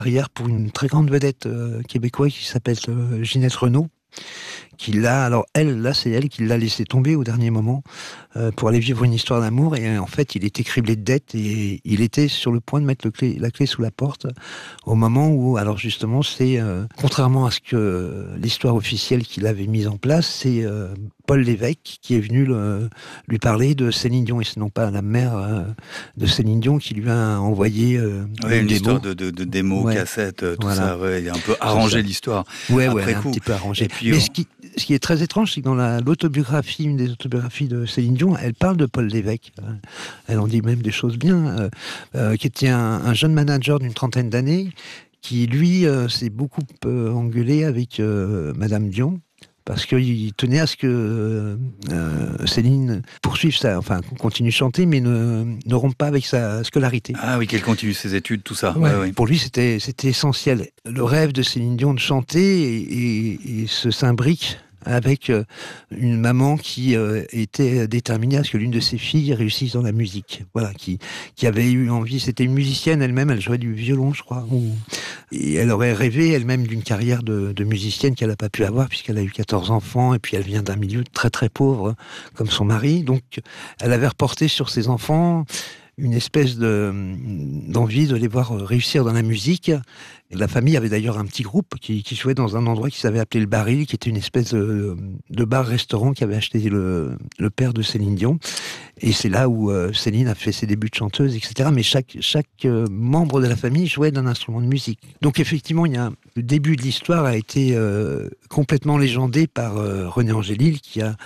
arrière pour une très grande vedette québécoise qui s'appelle Ginette Renault. C'est elle qui l'a laissé tomber au dernier moment pour aller vivre une histoire d'amour. Et en fait, il était criblé de dettes et il était sur le point de mettre la clé sous la porte au moment où, alors justement, c'est contrairement à ce que l'histoire officielle qu'il avait mise en place, c'est Paul Lévesque qui est venu lui parler de Céline Dion, et ce non pas la mère de Céline Dion qui lui a envoyé une histoire de démos, cassettes, tout ça. Ouais, il a un peu arrangé l'histoire. Ouais, un petit peu arrangé. Mais ce qui est très étrange, c'est que dans l'autobiographie, une des autobiographies de Céline Dion, elle parle de Paul Lévesque. Elle en dit même des choses bien, qui était un jeune manager d'une trentaine d'années, qui lui s'est beaucoup engueulé avec Madame Dion, parce qu'il tenait à ce que Céline poursuive continue de chanter, mais ne rompe pas avec sa scolarité. Ah oui, qu'elle continue ses études, tout ça. Ouais. Pour lui, c'était essentiel. Le rêve de Céline Dion de chanter et se s'imbrique avec une maman qui était déterminée à ce que l'une de ses filles réussisse dans la musique. Voilà, qui avait eu envie. C'était une musicienne elle-même, elle jouait du violon, je crois. Et elle aurait rêvé elle-même d'une carrière de musicienne qu'elle n'a pas pu avoir puisqu'elle a eu 14 enfants et puis elle vient d'un milieu très très pauvre comme son mari. Donc elle avait reporté sur ses enfants une espèce d'envie de les voir réussir dans la musique. Et la famille avait d'ailleurs un petit groupe qui jouait dans un endroit qui s'avait appelé le Baril, qui était une espèce de bar-restaurant qu'avait acheté le père de Céline Dion. Et c'est là où Céline a fait ses débuts de chanteuse, etc. Mais chaque membre de la famille jouait d'un instrument de musique. Donc effectivement, le début de l'histoire a été complètement légendé par René Angélil, qui a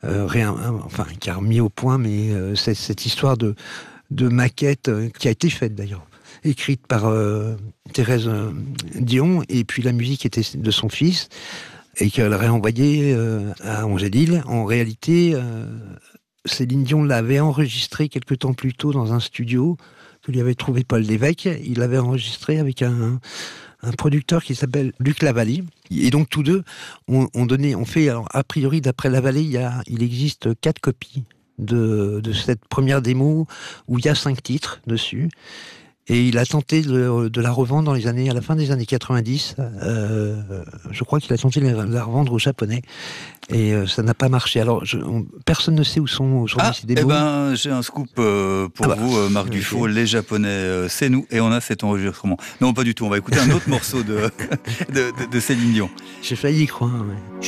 remis au point cette histoire de maquette qui a été faite d'ailleurs, écrite par Thérèse Dion, et puis la musique était de son fils, et qu'elle aurait envoyée à Angélil. En réalité, Céline Dion l'avait enregistré quelque temps plus tôt dans un studio que lui avait trouvé Paul Lévesque. Il l'avait enregistré avec un producteur qui s'appelle Luc Lavallée. Et donc tous deux ont fait, alors, a priori d'après Lavallée, il existe 4 copies de cette première démo où il y a 5 titres dessus. Et il a tenté de la revendre à la fin des années 90. Je crois qu'il a tenté de la revendre aux Japonais. Et ça n'a pas marché. Alors, personne ne sait où sont aujourd'hui ces démos. J'ai un scoop pour vous, Marc Dufaux. Les Japonais, c'est nous. Et on a cet enregistrement. Non, pas du tout. On va écouter un autre morceau de Céline Dion. J'ai failli y croire, ouais.